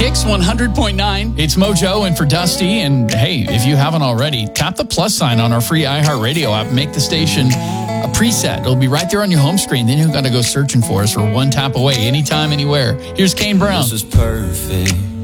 Kicks 100.9. It's Mojo and for Dusty. And hey, if you haven't already, tap the plus sign on our free iHeartRadio app. Make the station a preset. It'll be right there on your home screen. Then you've got to go searching for us. We're one tap away, anytime, anywhere. Here's Kane Brown. This is perfect.